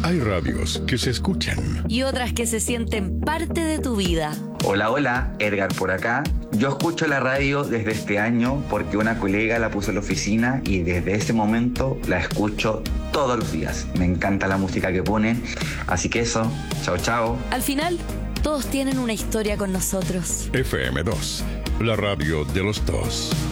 Hay radios que se escuchan y otras que se sienten parte de tu vida. Hola, hola, Edgar por acá. Yo escucho la radio desde este año porque una colega la puso en la oficina y desde ese momento la escucho todos los días. Me encanta la música que ponen, así que eso, chao chao. Al final, todos tienen una historia con nosotros. FM2, la radio de los dos.